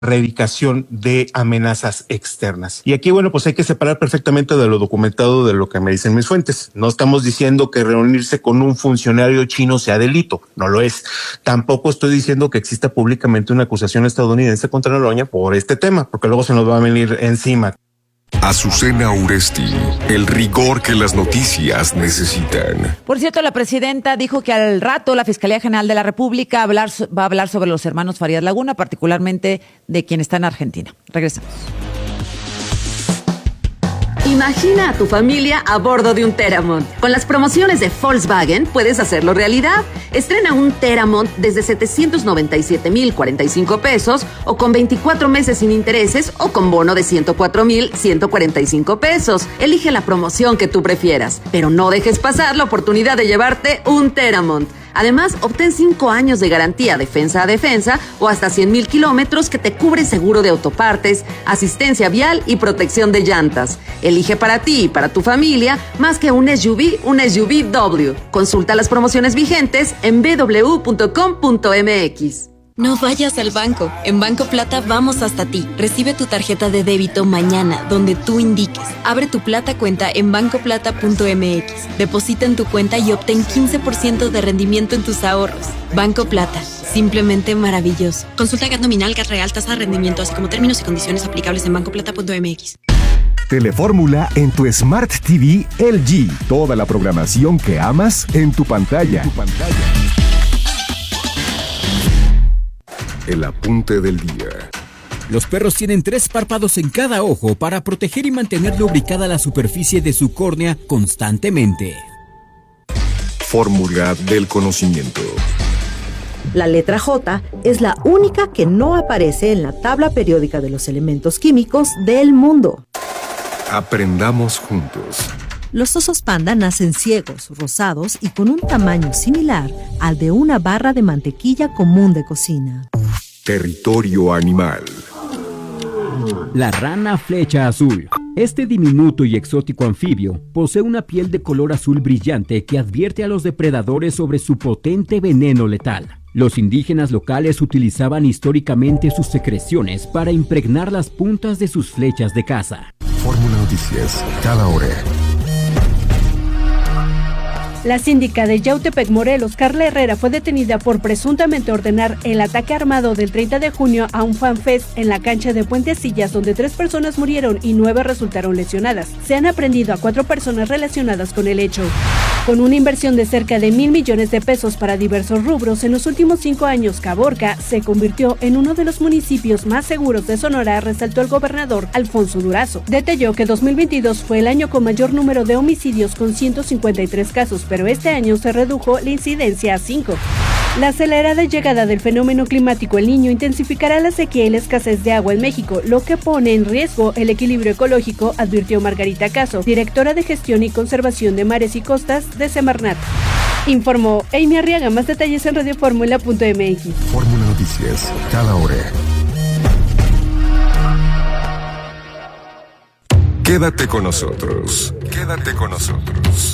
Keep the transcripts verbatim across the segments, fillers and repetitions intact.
erradicación de amenazas externas. Y aquí, bueno, pues hay que separar perfectamente de lo documentado de lo que me dicen mis fuentes. No estamos diciendo que reunirse con un funcionario chino sea delito, no lo es. Tampoco estoy diciendo que exista públicamente una acusación estadounidense contra Noroña por este tema, porque luego se nos va a venir encima. Azucena Uresti, el rigor que las noticias necesitan. Por cierto, la presidenta dijo que al rato la Fiscalía General de la República va a hablar, va a hablar sobre los hermanos Farías Laguna, particularmente de quien está en Argentina. Regresamos. Imagina a tu familia a bordo de un Teramont. Con las promociones de Volkswagen puedes hacerlo realidad. Estrena un Teramont desde setecientos noventa y siete mil cuarenta y cinco pesos o con veinticuatro meses sin intereses o con bono de ciento cuatro mil ciento cuarenta y cinco pesos. Elige la promoción que tú prefieras, pero no dejes pasar la oportunidad de llevarte un Teramont. Además, obtén cinco años de garantía defensa a defensa o hasta cien mil kilómetros que te cubre seguro de autopartes, asistencia vial y protección de llantas. Elige para ti y para tu familia más que un S U V, un S U V W. Consulta las promociones vigentes en b w punto com punto m x. No vayas al banco. En Banco Plata vamos hasta ti. Recibe tu tarjeta de débito mañana, donde tú indiques. Abre tu Plata cuenta en banco plata punto m x. Deposita en tu cuenta y obtén quince por ciento de rendimiento en tus ahorros. Banco Plata. Simplemente maravilloso. Consulta G A T nominal, G A T real, tasa de rendimiento, así como términos y condiciones aplicables en banco plata punto m x. Telefórmula en tu Smart T V L G. Toda la programación que amas en tu pantalla. En tu pantalla. El apunte del día. Los perros tienen tres párpados en cada ojo para proteger y mantener lubricada la superficie de su córnea constantemente. Fórmula del conocimiento. La letra J es la única que no aparece en la tabla periódica de los elementos químicos del mundo. Aprendamos juntos. Los osos panda nacen ciegos, rosados y con un tamaño similar al de una barra de mantequilla común de cocina. Territorio animal. La rana flecha azul. Este diminuto y exótico anfibio posee una piel de color azul brillante que advierte a los depredadores sobre su potente veneno letal. Los indígenas locales utilizaban históricamente sus secreciones para impregnar las puntas de sus flechas de caza. Fórmula Noticias, cada hora. La síndica de Yautepec, Morelos, Carla Herrera, fue detenida por presuntamente ordenar el ataque armado del treinta de junio a un fanfest en la cancha de Puentecillas, donde tres personas murieron y nueve resultaron lesionadas. Se han aprehendido a cuatro personas relacionadas con el hecho. Con una inversión de cerca de mil millones de pesos para diversos rubros, en los últimos cinco años, Caborca se convirtió en uno de los municipios más seguros de Sonora, resaltó el gobernador Alfonso Durazo. Detalló que dos mil veintidós fue el año con mayor número de homicidios, con ciento cincuenta y tres casos, pero este año se redujo la incidencia a cinco. La acelerada llegada del fenómeno climático El Niño intensificará la sequía y la escasez de agua en México, lo que pone en riesgo el equilibrio ecológico, advirtió Margarita Caso, directora de Gestión y Conservación de Mares y Costas de Semarnat. Informó Amy Arriaga. Más detalles en radio fórmula punto m x. Fórmula Noticias, cada hora. Quédate con nosotros. Quédate con nosotros.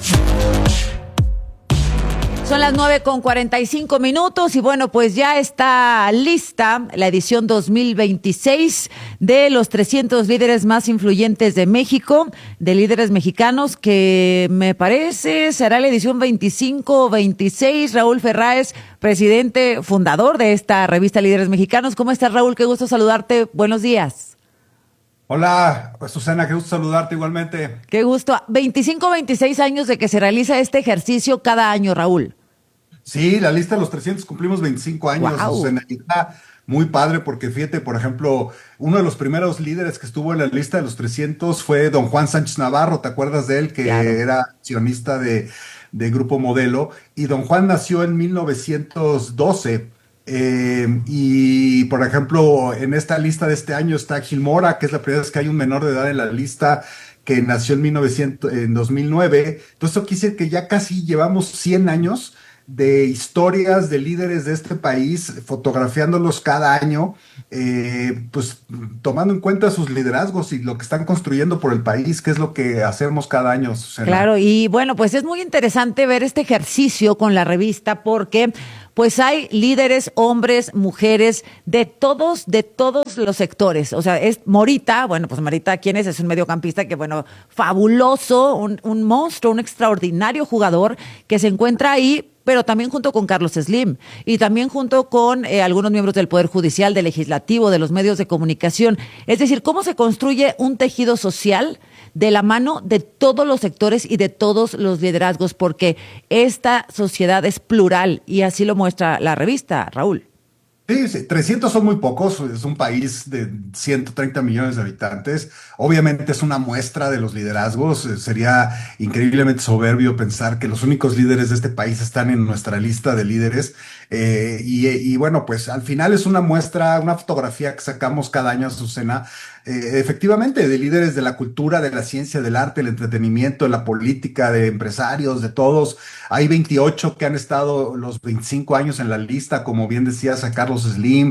Son las nueve con cuarenta y cinco minutos y bueno, pues ya está lista la edición dos mil veintiséis de los trescientos líderes más influyentes de México, de líderes mexicanos, que me parece será la edición veinticinco o veintiséis. Raúl Ferráez, presidente, fundador de esta revista Líderes Mexicanos. ¿Cómo estás, Raúl? Qué gusto saludarte. Buenos días. Hola, Susana, qué gusto saludarte igualmente. Qué gusto. veinticinco o veintiséis años de que se realiza este ejercicio cada año, Raúl. Sí, la lista de los trescientos cumplimos veinticinco años, wow. Susana. Y está muy padre porque fíjate, por ejemplo, uno de los primeros líderes que estuvo en la lista de los trescientos fue don Juan Sánchez Navarro. ¿Te acuerdas de él? Que claro. Era accionista de, de Grupo Modelo. Y don Juan nació en mil novecientos doce. Eh, y por ejemplo, en esta lista de este año está Gil Mora, que es la primera vez que hay un menor de edad en la lista, que nació en mil novecientos, en dos mil nueve. Entonces eso quiere decir que ya casi llevamos cien años de historias de líderes de este país, fotografiándolos cada año, eh, pues tomando en cuenta sus liderazgos y lo que están construyendo por el país, que es lo que hacemos cada año, Susana. Claro, y bueno, pues es muy interesante ver este ejercicio con la revista porque pues hay líderes, hombres, mujeres, de todos, de todos los sectores. O sea, es Morita, bueno, pues Morita, ¿quién es? Es un mediocampista que, bueno, fabuloso, un, un monstruo, un extraordinario jugador que se encuentra ahí, pero también junto con Carlos Slim y también junto con eh, algunos miembros del Poder Judicial, del Legislativo, de los medios de comunicación. Es decir, cómo se construye un tejido social de la mano de todos los sectores y de todos los liderazgos, porque esta sociedad es plural y así lo muestra la revista, Raúl. Sí, sí, trescientos son muy pocos, es un país de ciento treinta millones de habitantes, obviamente es una muestra de los liderazgos, sería increíblemente soberbio pensar que los únicos líderes de este país están en nuestra lista de líderes, eh, y, y bueno, pues al final es una muestra, una fotografía que sacamos cada año, Azucena, eh, efectivamente, de líderes de la cultura, de la ciencia, del arte, el entretenimiento, de la política, de empresarios, de todos. Hay veintiocho que han estado los veinticinco años en la lista, como bien decías, a Carlos Slim,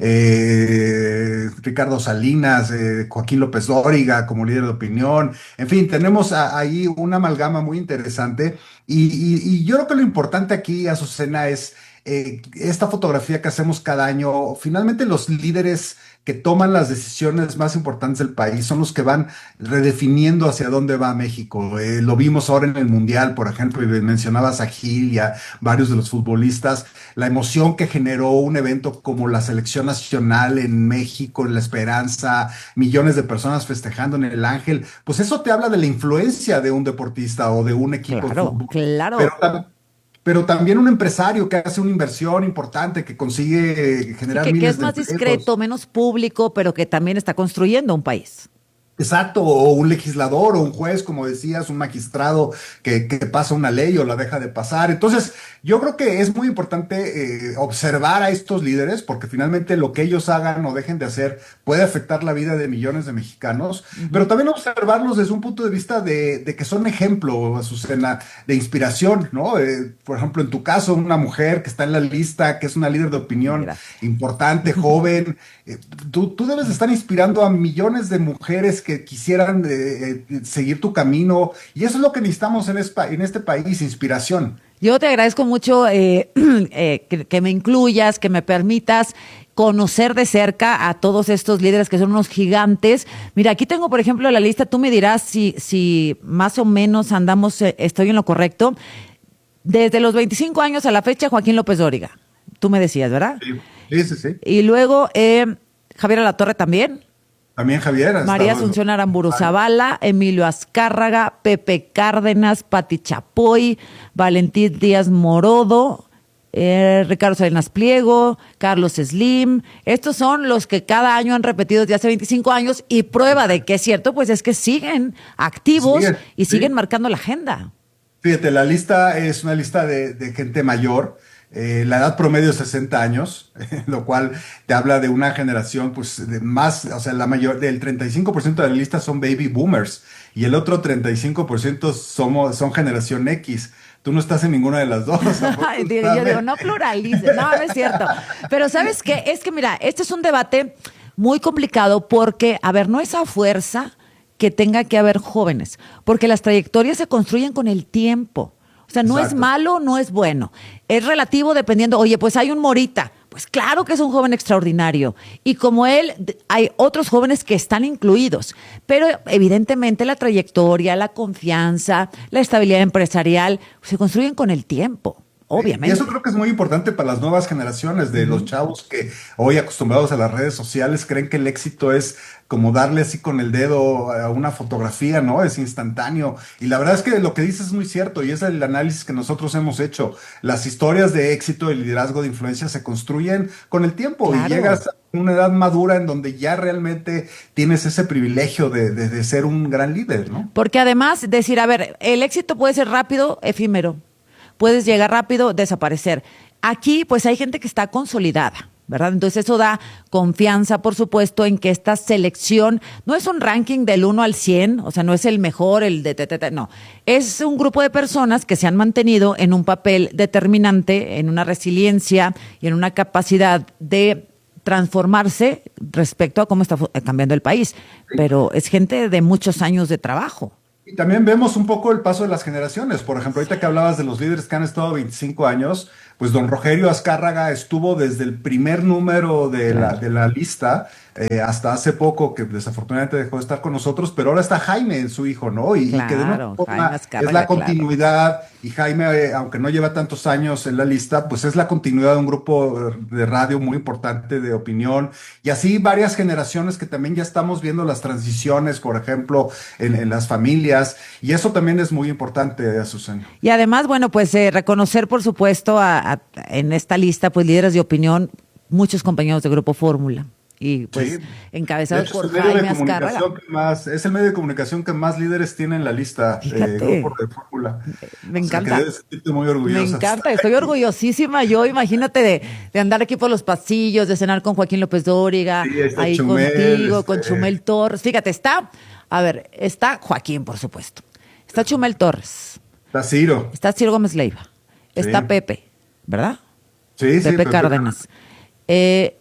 eh, Ricardo Salinas, eh, Joaquín López Dóriga como líder de opinión. En fin, tenemos a, ahí una amalgama muy interesante. Y, y, y yo creo que lo importante aquí, Azucena, es eh, esta fotografía que hacemos cada año. Finalmente, los líderes que toman las decisiones más importantes del país son los que van redefiniendo hacia dónde va México. Eh, lo vimos ahora en el Mundial, por ejemplo, y mencionabas a Gil y a varios de los futbolistas, la emoción que generó un evento como la Selección Nacional en México, en La Esperanza, millones de personas festejando en el Ángel, pues eso te habla de la influencia de un deportista o de un equipo claro, de fútbol. Claro, claro. Pero también un empresario que hace una inversión importante, que consigue generar que, miles que es de más empleos. discreto, menos público, pero que también está construyendo un país. Exacto, o un legislador o un juez, como decías, un magistrado que, que pasa una ley o la deja de pasar. Entonces, yo creo que es muy importante eh, observar a estos líderes, porque finalmente lo que ellos hagan o dejen de hacer puede afectar la vida de millones de mexicanos, uh-huh. pero también observarlos desde un punto de vista de, de que son ejemplo, Azucena, de inspiración, ¿no? Eh, por ejemplo, en tu caso, una mujer que está en la lista, que es una líder de opinión Mira. importante, joven, eh, tú, tú debes estar inspirando a millones de mujeres que que quisieran eh, seguir tu camino, y eso es lo que necesitamos en, espa, en este país, inspiración. Yo te agradezco mucho eh, eh, que, que me incluyas, que me permitas conocer de cerca a todos estos líderes que son unos gigantes. Mira, aquí tengo, por ejemplo, la lista, tú me dirás si, si más o menos andamos, eh, estoy en lo correcto. Desde los veinticinco años a la fecha, Joaquín López Dóriga, tú me decías, ¿verdad? Sí, sí, sí. Y luego, eh, Javier Alatorre también. También Javier. María Asunción Aramburu Zavala, Emilio Azcárraga, Pepe Cárdenas, Pati Chapoy, Valentín Díaz Morodo, eh, Ricardo Salinas Pliego, Carlos Slim. Estos son los que cada año han repetido desde hace veinticinco años, y prueba de que es cierto, pues es que siguen activos siguen, y siguen sí. marcando la agenda. Fíjate, la lista es una lista de, de gente mayor. Eh, la edad promedio es sesenta años, lo cual te habla de una generación, pues, de más, o sea, la mayor, del treinta y cinco por ciento de la lista son baby boomers, y el otro treinta y cinco por ciento somos, son generación X. Tú no estás en ninguna de las dos. Ay, digo, yo digo, no pluralices, no, no es cierto. Pero ¿sabes qué? Es que, mira, este es un debate muy complicado porque, a ver, no es a fuerza que tenga que haber jóvenes, porque las trayectorias se construyen con el tiempo. O sea, no Exacto. es malo, no es bueno. Es relativo dependiendo, oye, pues hay un Morita. Pues claro que es un joven extraordinario. Y como él, hay otros jóvenes que están incluidos. Pero evidentemente la trayectoria, la confianza, la estabilidad empresarial se construyen con el tiempo. Obviamente. Y eso creo que es muy importante para las nuevas generaciones de uh-huh. los chavos que hoy, acostumbrados a las redes sociales, creen que el éxito es como darle así con el dedo a una fotografía, ¿no? Es instantáneo. Y la verdad es que lo que dices es muy cierto, y es el análisis que nosotros hemos hecho. Las historias de éxito, de liderazgo, de influencia se construyen con el tiempo. Claro. Y llegas a una edad madura en donde ya realmente tienes ese privilegio de, de, de ser un gran líder, ¿no? Porque además, decir, a ver, el éxito puede ser rápido, efímero. Puedes llegar rápido, desaparecer. Aquí, pues hay gente que está consolidada, ¿verdad? Entonces eso da confianza, por supuesto, en que esta selección no es un ranking del uno al cien, o sea, no es el mejor, el de, de, de, de no. Es un grupo de personas que se han mantenido en un papel determinante, en una resiliencia y en una capacidad de transformarse respecto a cómo está cambiando el país. Pero es gente de muchos años de trabajo. Y también vemos un poco el paso de las generaciones. Por ejemplo, ahorita que hablabas de los líderes que han estado veinticinco años, pues don Rogelio Azcárraga estuvo desde el primer número de la, de la lista eh, hasta hace poco, que desafortunadamente dejó de estar con nosotros, pero ahora está Jaime, su hijo, ¿no? Y, Claro, y que de una forma Jaime Azcárraga, es la claro. continuidad, y Jaime, eh, aunque no lleva tantos años en la lista, pues es la continuidad de un grupo de radio muy importante de opinión, y así varias generaciones que también ya estamos viendo las transiciones, por ejemplo, en, en las familias, y eso también es muy importante, Azucena. Y además, bueno, pues eh, reconocer, por supuesto, a, a- en esta lista, pues líderes de opinión, muchos compañeros de Grupo Fórmula. Y pues Sí. encabezados De hecho, por es el medio de Jaime Azcárraga. comunicación que más, es el medio de comunicación que más líderes tiene en la lista, Fíjate. eh, grupo de Fórmula. Me O sea, que encanta. debes sentirte muy Me orgullosa. encanta, estoy orgullosísima. Yo, imagínate de, de andar aquí por los pasillos, de cenar con Joaquín López Dóriga, Sí, ahí está ahí Chumel, contigo, con este- Chumel Torres. Fíjate, está, a ver, está Joaquín, por supuesto. Está Chumel Torres, Está Ciro. está Ciro Gómez Leiva, está Sí. Pepe, ¿verdad? Sí, sí. Pepe Pepe. Cárdenas. Eh,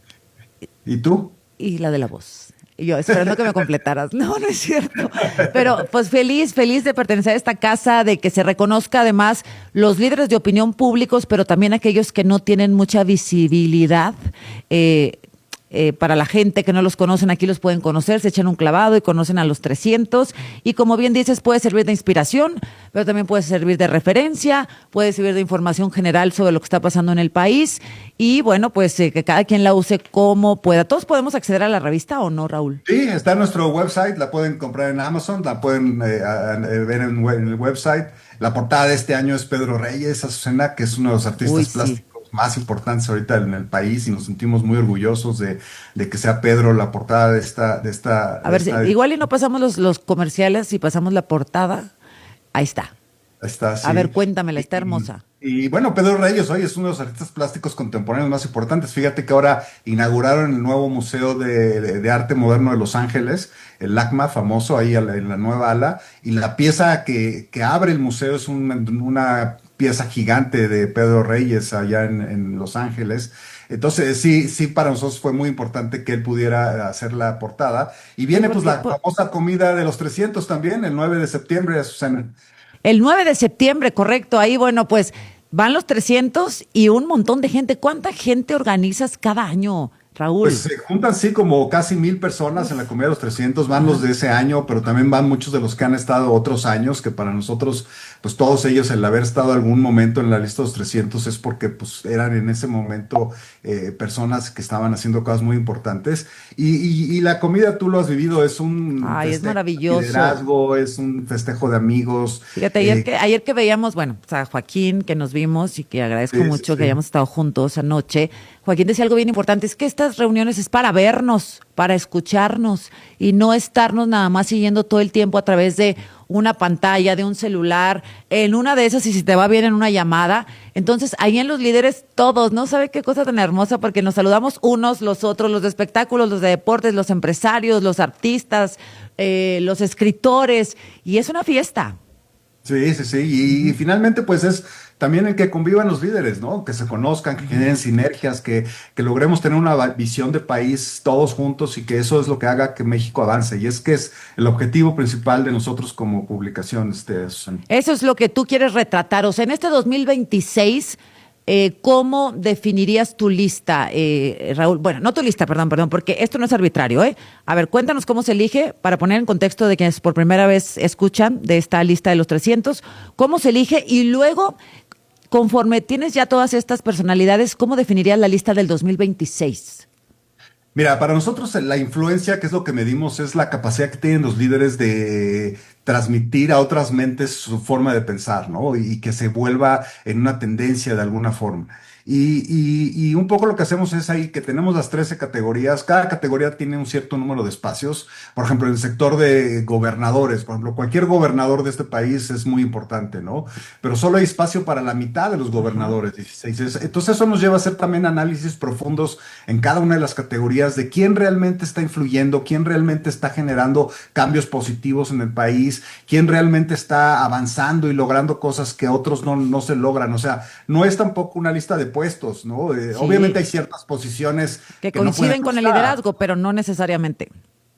¿Y tú? y la de la voz. Y yo esperando que me completaras. No, no es cierto. Pero pues feliz, feliz de pertenecer a esta casa, de que se reconozca además los líderes de opinión públicos, pero también aquellos que no tienen mucha visibilidad. Eh, eh, para la gente que no los conocen, aquí los pueden conocer, se echan un clavado y conocen a los trescientos. Y como bien dices, puede servir de inspiración, pero también puede servir de referencia, puede servir de información general sobre lo que está pasando en el país. Y bueno, pues eh, que cada quien la use como pueda. ¿Todos podemos acceder a la revista o no, Raúl? Sí, está en nuestro website, la pueden comprar en Amazon, la pueden eh, a- a- ver en, we- en el website. La portada de este año es Pedro Reyes, Azucena, que es uno de los artistas Uy, sí. plásticos más importantes ahorita en el país, y nos sentimos muy orgullosos de, de que sea Pedro la portada de esta... De esta A ver, si, igual y no pasamos los, los comerciales y pasamos la portada. Ahí está. Está, sí. A ver, cuéntamela, está hermosa. Y bueno, Pedro Reyes hoy es uno de los artistas plásticos contemporáneos más importantes. Fíjate que ahora inauguraron el nuevo Museo de, de- de Arte Moderno de Los Ángeles, el LACMA famoso, ahí a la- en la nueva ala, y la pieza que, que abre el museo es un- una pieza gigante de Pedro Reyes allá en, en Los Ángeles. Entonces, sí, sí, para nosotros fue muy importante que él pudiera hacer la portada. Y viene pues la famosa comida de los trescientos también, el nueve de septiembre, Susana. El nueve de septiembre, correcto. Ahí, bueno, pues van los trescientos y un montón de gente. ¿Cuánta gente organizas cada año, Raúl? Pues se juntan, sí, como casi mil personas en la comida de los trescientos, van los de ese año, pero también van muchos de los que han estado otros años, que para nosotros, pues todos ellos, el haber estado algún momento en la lista de los trescientos es porque pues eran en ese momento eh, personas que estaban haciendo cosas muy importantes. Y, y, y la comida, tú lo has vivido, es un Ay, es festejo de maravilloso. liderazgo, es un festejo de amigos. Fíjate, ayer, eh, que, ayer que veíamos, bueno, pues a Joaquín, que nos vimos y que agradezco Sí, sí, mucho que sí. hayamos estado juntos anoche, Joaquín decía algo bien importante, es que estas reuniones es para vernos, para escucharnos y no estarnos nada más siguiendo todo el tiempo a través de una pantalla, de un celular, en una de esas y si te va bien en una llamada. Entonces, ahí en los líderes todos, ¿no? ¿Sabe qué cosa tan hermosa? Porque nos saludamos unos, los otros, los de espectáculos, los de deportes, los empresarios, los artistas, eh, los escritores, y es una fiesta. Sí, sí, sí. Y, y finalmente, pues es también el que convivan los líderes, ¿no? Que se conozcan, que generen sinergias, que, que logremos tener una va- visión de país todos juntos y que eso es lo que haga que México avance. Y es que es el objetivo principal de nosotros como publicación, este, Susana. Eso es lo que tú quieres retratar. O sea, en este dos mil veintiséis, eh, ¿cómo definirías tu lista, eh, Raúl? Bueno, no tu lista, perdón, perdón, porque esto no es arbitrario, ¿eh? A ver, cuéntanos cómo se elige, para poner en contexto de quienes por primera vez escuchan de esta lista de los trescientos, cómo se elige y luego, conforme tienes ya todas estas personalidades, ¿cómo definirías la lista del dos mil veintiséis? Mira, para nosotros la influencia, que es lo que medimos, es la capacidad que tienen los líderes de transmitir a otras mentes su forma de pensar, ¿no? Y que se vuelva en una tendencia de alguna forma. Y, y, y un poco lo que hacemos es ahí que tenemos las trece categorías, cada categoría tiene un cierto número de espacios. Por ejemplo, en el sector de gobernadores, por ejemplo, cualquier gobernador de este país es muy importante, ¿no? Pero solo hay espacio para la mitad de los gobernadores, dieciséis. Entonces eso nos lleva a hacer también análisis profundos en cada una de las categorías de quién realmente está influyendo, quién realmente está generando cambios positivos en el país, quién realmente está avanzando y logrando cosas que otros no, no se logran. O sea, no es tampoco una lista de puestos, ¿no? Eh, Sí. Obviamente hay ciertas posiciones Que que no coinciden pueden con el estar. liderazgo, pero no necesariamente.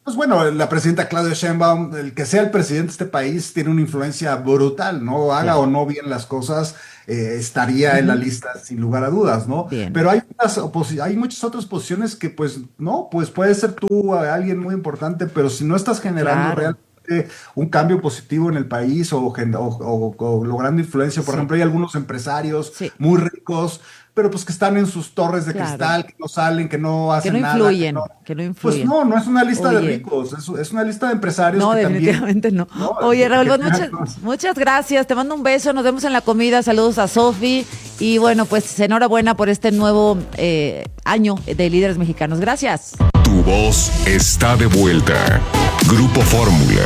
Pues bueno, la presidenta Claudia Sheinbaum, el que sea el presidente de este país, tiene una influencia brutal, ¿no? Haga sí. o no bien las cosas, eh, estaría uh-huh. en la lista sin lugar a dudas, ¿no? Bien. Pero hay, unas oposi- hay muchas otras posiciones que, pues, no, pues puede ser tú alguien muy importante, pero si no estás generando claro. realmente un cambio positivo en el país o, o, o, o logrando influencia, por sí. ejemplo, hay algunos empresarios sí. muy ricos, pero pues que están en sus torres de claro. cristal, que no salen, que no hacen nada. Que no influyen, nada, que, no, que no influyen. Pues no, no es una lista Oye. de ricos, es, es una lista de empresarios. No, que definitivamente también, no. no. Oye, Raúl, pues muchas, muchas gracias, te mando un beso, nos vemos en la comida, saludos a Sofi, y bueno, pues enhorabuena por este nuevo eh, año de Líderes Mexicanos. Gracias. Tu voz está de vuelta. Grupo Fórmula.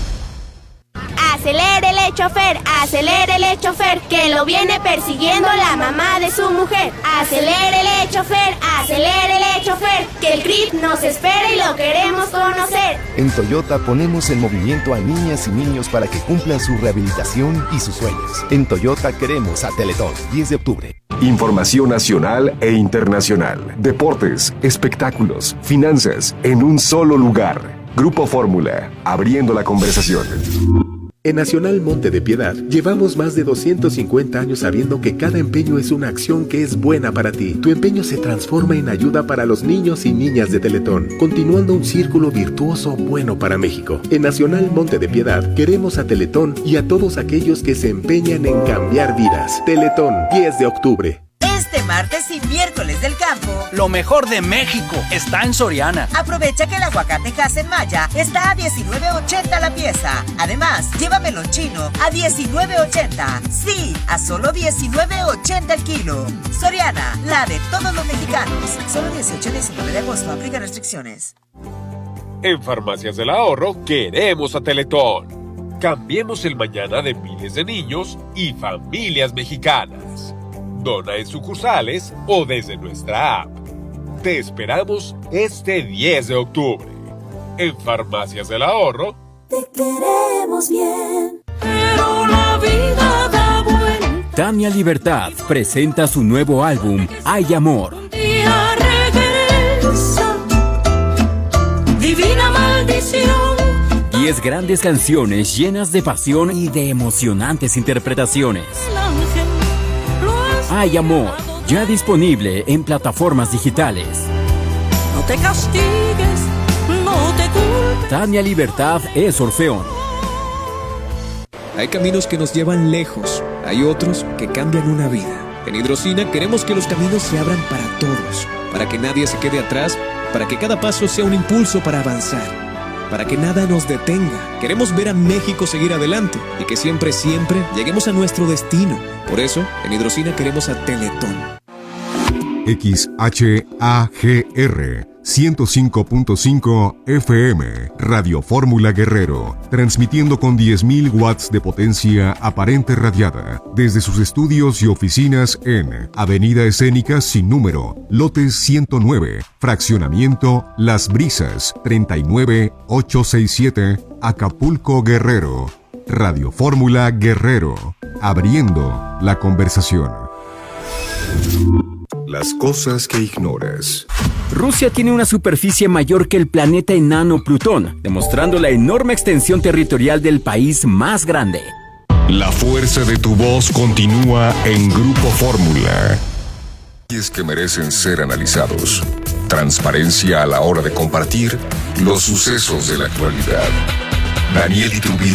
Acelérele, chofer, acelérele, chofer, que lo viene persiguiendo la mamá de su mujer. Acelérele, chofer, acelérele, chofer, que el C R I P nos espera y lo queremos conocer. En Toyota ponemos en movimiento a niñas y niños para que cumplan su rehabilitación y sus sueños. En Toyota queremos a Teletón, diez de octubre. Información nacional e internacional. Deportes, espectáculos, finanzas, en un solo lugar. Grupo Fórmula, abriendo la conversación. En Nacional Monte de Piedad llevamos más de doscientos cincuenta años sabiendo que cada empeño es una acción que es buena para ti. Tu empeño se transforma en ayuda para los niños y niñas de Teletón, continuando un círculo virtuoso bueno para México. En Nacional Monte de Piedad queremos a Teletón y a todos aquellos que se empeñan en cambiar vidas. Teletón, diez de octubre. Este martes y miércoles del campo, lo mejor de México está en Soriana. Aprovecha que el aguacate Hass-en-Maya está a diecinueve ochenta la pieza. Además, lleva melón chino a diecinueve ochenta. Sí, a solo diecinueve ochenta el kilo. Soriana, la de todos los mexicanos. Solo dieciocho y diecinueve de agosto, aplica restricciones. En Farmacias del Ahorro queremos a Teletón. Cambiemos el mañana de miles de niños y familias mexicanas. Dona en sucursales o desde nuestra app. Te esperamos este diez de octubre. En Farmacias del Ahorro. Te queremos bien, pero la vida da vuelta. Tania Libertad presenta su nuevo álbum, Hay Amor. Un día regresa, divina maldición. Diez grandes canciones llenas de pasión y de emocionantes interpretaciones. Hay Amor, ya disponible en plataformas digitales. No te castigues, no te culpes. Tania Libertad es Orfeón. Hay caminos que nos llevan lejos, hay otros que cambian una vida. En Hidrocina queremos que los caminos se abran para todos, para que nadie se quede atrás, para que cada paso sea un impulso para avanzar. Para que nada nos detenga. Queremos ver a México seguir adelante y que siempre, siempre lleguemos a nuestro destino. Por eso, en Hidrocina queremos a Teletón. X H A G R ciento cinco punto cinco F M, Radio Fórmula Guerrero, transmitiendo con diez mil watts de potencia aparente radiada, desde sus estudios y oficinas en Avenida Escénica Sin Número, Lote ciento nueve, Fraccionamiento Las Brisas, treinta y nueve ochocientos sesenta y siete, Acapulco, Guerrero. Radio Fórmula Guerrero, abriendo la conversación. Las cosas que ignoras. Rusia tiene una superficie mayor que el planeta enano Plutón, demostrando la enorme extensión territorial del país más grande. La fuerza de tu voz continúa en Grupo Fórmula. Y es que merecen ser analizados. Transparencia a la hora de compartir los sucesos de la actualidad. Daniel Iturbide.